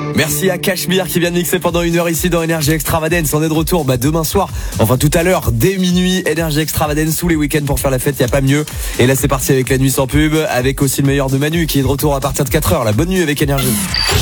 Merci à Cachemire qui vient de mixer pendant 1 heure ici dans Énergie Extravagance. On est de retour demain soir, enfin tout à l'heure, dès minuit. Énergie Extravagance tous les week-ends pour faire la fête, y a pas mieux. Et là c'est parti avec la nuit sans pub, avec aussi le meilleur de Manu qui est de retour à partir de 4 heures. La bonne nuit avec Énergie.